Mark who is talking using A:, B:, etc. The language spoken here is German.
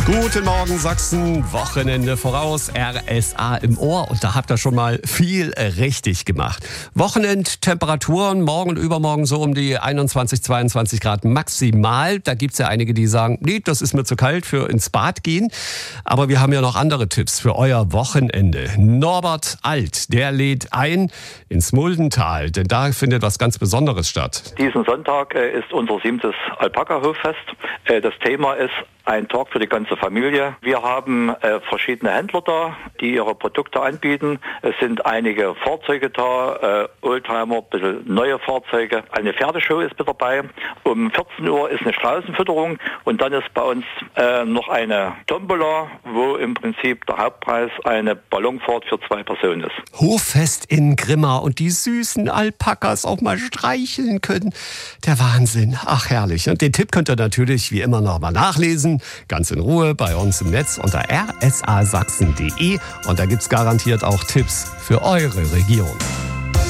A: Guten Morgen Sachsen, Wochenende voraus, RSA im Ohr und da habt ihr schon mal viel richtig gemacht. Wochenendtemperaturen morgen und übermorgen so um die 21, 22 Grad maximal. Da gibt's ja einige, die sagen, nee, das ist mir zu kalt für ins Bad gehen. Aber wir haben ja noch andere Tipps für euer Wochenende. Norbert Alt, der lädt ein ins Muldental, denn da findet was ganz Besonderes statt.
B: Diesen Sonntag ist unser 7. Alpaka-Hoffest. Das Thema ist ein Tag für die ganze Familie. Wir haben verschiedene Händler da, die ihre Produkte anbieten. Es sind einige Fahrzeuge da, Oldtimer, ein bisschen neue Fahrzeuge. Eine Pferdeshow ist mit dabei. Um 14 Uhr ist eine Straußenfütterung und dann ist bei uns noch eine Tombola, wo im Prinzip der Hauptpreis eine Ballonfahrt für 2 Personen ist.
A: Hoffest in Grimma und die süßen Alpakas auch mal streicheln können. Der Wahnsinn. Ach, herrlich. Und den Tipp könnt ihr natürlich wie immer noch mal nachlesen. Ganz in Ruhe bei uns im Netz unter rsasachsen.de. Und da gibt's garantiert auch Tipps für eure Region.